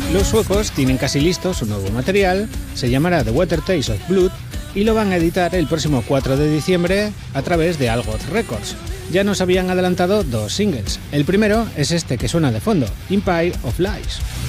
Los suecos tienen casi listo su nuevo material, se llamará The Wetter Taste of Blood y lo van a editar el próximo 4 de diciembre a través de Algoth Records. Ya nos habían adelantado 2 singles. El primero es este que suena de fondo, Empire of Lies.